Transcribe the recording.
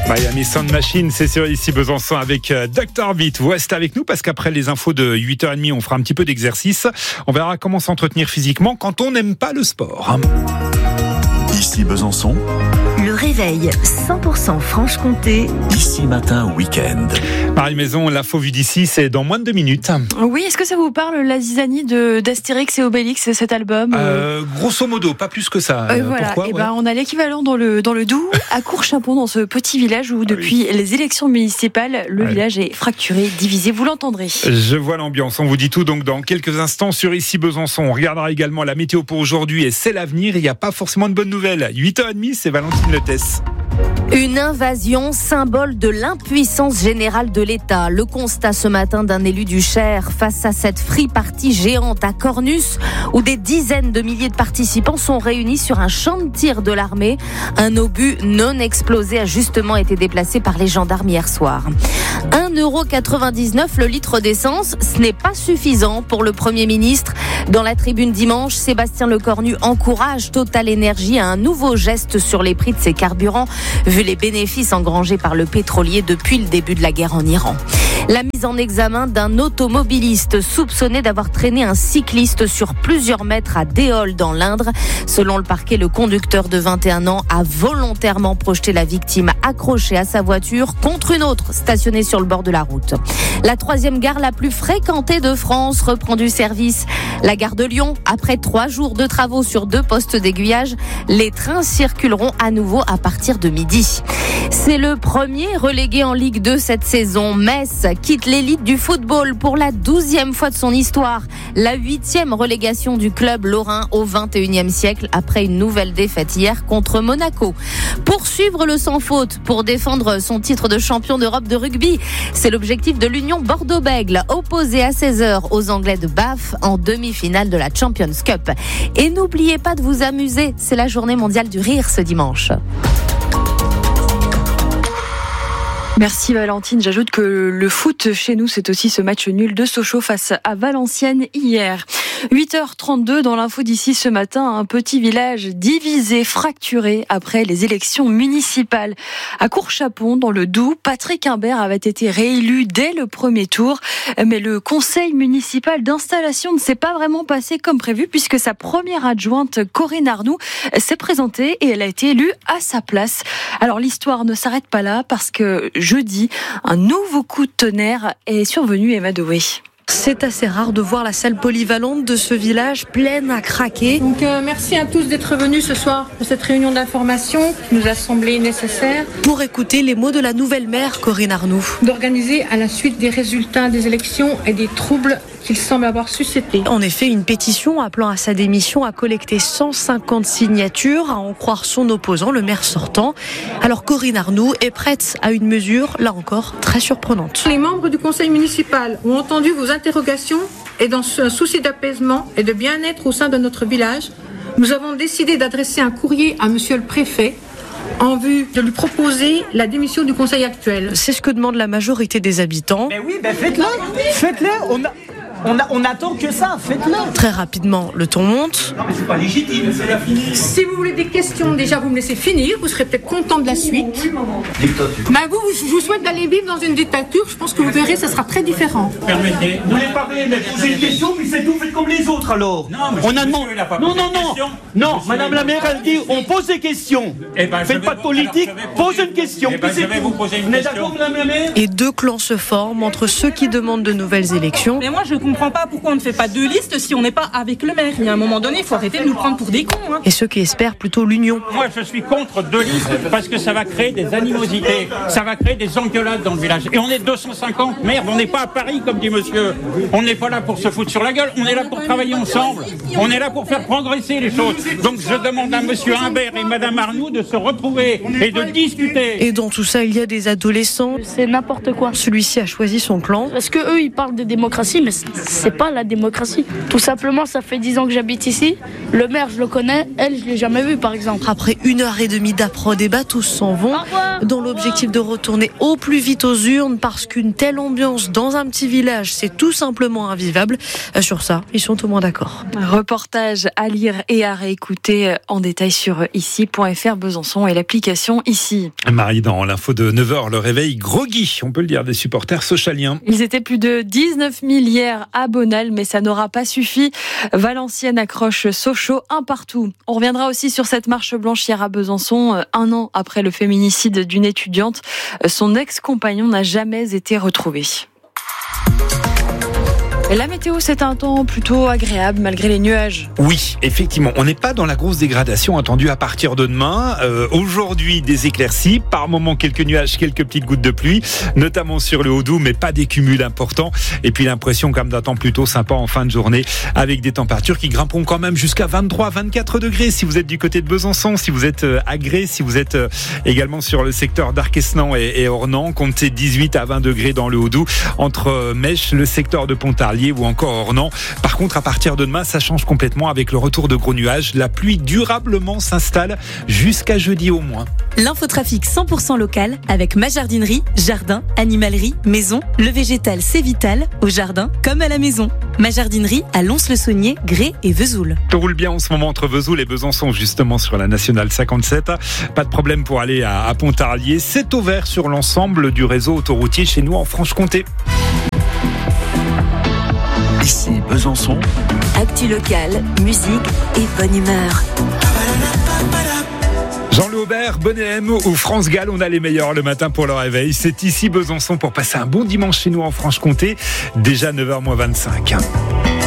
Miami Sound Machine, c'est sur ici Besançon avec Dr Beat. Vous restez avec nous parce qu'après les infos de 8h30, on fera un petit peu d'exercice. On verra comment s'entretenir physiquement quand on n'aime pas le sport. Ici Besançon. Le réveil 100% Franche-Comté. Ici matin week-end. Marie Maison, l'info vue d'ici, c'est dans moins de 2 minutes. Oui, est-ce que ça vous parle, la zizanie d'Astérix et Obélix, cet album Grosso modo, pas plus que ça. Voilà, Pourquoi on a l'équivalent dans le Doubs, à Courchapon, dans ce petit village où depuis les élections municipales, le village est fracturé, divisé, vous l'entendrez. Je vois l'ambiance, on vous dit tout donc dans quelques instants sur ici Besançon. On regardera également la météo pour aujourd'hui et c'est l'avenir, il n'y a pas forcément de bonnes nouvelles. 8h30, c'est Valentine Letès. Une invasion, symbole de l'impuissance générale de l'État. Le constat ce matin d'un élu du Cher face à cette free party géante à Cornus où des dizaines de milliers de participants sont réunis sur un champ de tir de l'armée. Un obus non explosé a justement été déplacé par les gendarmes hier soir. 1,99€ le litre d'essence, ce n'est pas suffisant pour le Premier ministre. Dans la tribune dimanche, Sébastien Lecornu encourage Total Énergie à un nouveau geste sur les prix de ses carburants, vu les bénéfices engrangés par le pétrolier depuis le début de la guerre en Iran. La mise en examen d'un automobiliste soupçonné d'avoir traîné un cycliste sur plusieurs mètres à Déol dans l'Indre. Selon le parquet, le conducteur de 21 ans a volontairement projeté la victime accrochée à sa voiture contre une autre stationnée sur le bord de la route. La 3e gare la plus fréquentée de France reprend du service. La gare de Lyon, après 3 jours de travaux sur 2 postes d'aiguillage, les trains circuleront à nouveau à partir de midi. C'est le premier relégué en Ligue 2 cette saison. Metz quitte l'élite du football pour la 12e fois de son histoire. La 8e relégation du club lorrain au 21e siècle après une nouvelle défaite hier contre Monaco. Poursuivre le sans faute pour défendre son titre de champion d'Europe de rugby. C'est l'objectif de l'Union Bordeaux-Bègles, opposé à 16h aux Anglais de Bath en demi-finale de la Champions Cup. Et n'oubliez pas de vous amuser, c'est la journée mondiale du rire ce dimanche. Merci Valentine. J'ajoute que le foot chez nous, c'est aussi ce match nul de Sochaux face à Valenciennes hier. 8h32 dans l'info d'ici ce matin, un petit village divisé, fracturé après les élections municipales. À Courchapon, dans le Doubs, Patrick Imbert avait été réélu dès le premier tour, mais le conseil municipal d'installation ne s'est pas vraiment passé comme prévu puisque sa première adjointe, Corinne Arnoux, s'est présentée et elle a été élue à sa place. Alors l'histoire ne s'arrête pas là parce que jeudi, un nouveau coup de tonnerre est survenu, Emma Doué. C'est assez rare de voir la salle polyvalente de ce village pleine à craquer. Donc merci à tous d'être venus ce soir pour cette réunion d'information qui nous a semblé nécessaire. Pour écouter les mots de la nouvelle maire, Corinne Arnoux. D'organiser à la suite des résultats des élections et des troubles qu'il semble avoir suscité. En effet, une pétition appelant à sa démission a collecté 150 signatures, à en croire son opposant, le maire sortant. Alors Corinne Arnoux est prête à une mesure, là encore, très surprenante. Les membres du conseil municipal ont entendu vos interrogations et dans ce souci d'apaisement et de bien-être au sein de notre village, nous avons décidé d'adresser un courrier à monsieur le préfet en vue de lui proposer la démission du conseil actuel. C'est ce que demande la majorité des habitants. Mais oui, faites-le, on attend que ça, faites-le. Très rapidement, le ton monte. Non mais c'est pas légitime, c'est la finie. Si vous voulez des questions, déjà vous me laissez finir, vous serez peut-être content de la suite. Dictature. Mais je vous souhaite d'aller vivre dans une dictature, je pense que vous verrez, ça sera très différent. Permettez, vous voulez parler, mais posez une question, puis c'est tout, faites comme les autres alors. Non, mais on a demandé. Non, madame la maire, elle dit on pose des questions. Faites pas de politique, posez une question. Puis c'est tout. Vous êtes d'accord, madame la maire ? Et 2 clans se forment entre ceux qui demandent de nouvelles élections. Mais moi je comprends pas pourquoi on ne fait pas 2 listes si on n'est pas avec le maire. Il y a un moment donné, il faut arrêter de nous prendre pour des cons. Et ceux qui espèrent plutôt l'union. Moi, je suis contre 2 listes parce que ça va créer des animosités, ça va créer des engueulades dans le village. Et on est 250, merde, on n'est pas à Paris, comme dit monsieur. On n'est pas là pour se foutre sur la gueule, on est là pour travailler ensemble. On est là pour faire progresser les choses. Donc je demande à monsieur Imbert et madame Arnoux de se retrouver et de discuter. Et dans tout ça, il y a des adolescents. C'est n'importe quoi. Celui-ci a choisi son clan. Parce que eux, ils parlent de démocratie, mais c'est pas la démocratie. Tout simplement, ça fait 10 ans que j'habite ici. Le maire, je le connais. Elle, je l'ai jamais vu, par exemple. Après 1h30 d'après-débat, tous s'en vont dans l'objectif de retourner au plus vite aux urnes parce qu'une telle ambiance dans un petit village, c'est tout simplement invivable. Sur ça, ils sont au moins d'accord. Reportage à lire et à réécouter en détail sur ici.fr Besançon et l'application Ici. Marie, dans l'info de 9h, le réveil groggy, on peut le dire, des supporters sochaliens. Ils étaient plus de 19 000 hier à Bonal, mais ça n'aura pas suffi. Valenciennes accroche Sochaux un partout. On reviendra aussi sur cette marche blanche hier à Besançon, 1 an après le féminicide d'une étudiante. Son ex-compagnon n'a jamais été retrouvé. Et la météo, c'est un temps plutôt agréable malgré les nuages. Oui, effectivement, on n'est pas dans la grosse dégradation attendue à partir de demain. Aujourd'hui, des éclaircies, par moments quelques nuages, quelques petites gouttes de pluie, notamment sur le Haut-Doubs, mais pas des cumuls importants. Et puis l'impression quand même d'un temps plutôt sympa en fin de journée, avec des températures qui grimperont quand même jusqu'à 23-24 degrés si vous êtes du côté de Besançon, si vous êtes à Grès, si vous êtes également sur le secteur d'Arquesnan et Ornans. Comptez 18 à 20 degrés dans le Haut-Doubs, entre Mèche, le secteur de Pontarlier ou encore Ornans. Par contre, à partir de demain, ça change complètement avec le retour de gros nuages. La pluie durablement s'installe jusqu'à jeudi au moins. L'infotrafic 100% local avec ma jardinerie, jardin, animalerie, maison. Le végétal, c'est vital, au jardin comme à la maison. Ma jardinerie à Lons-le-Saunier, Grès et Vesoul. Tout roule bien en ce moment entre Vesoul et Besançon, justement sur la nationale 57. Pas de problème pour aller à Pontarlier. C'est au vert sur l'ensemble du réseau autoroutier chez nous en Franche-Comté. Ici Besançon. Actu local, musique et bonne humeur. Jean-Louis Aubert, Bonnet M ou France Gall, on a les meilleurs le matin pour le réveil. C'est ici Besançon pour passer un bon dimanche chez nous en Franche-Comté. Déjà 9h moins 25.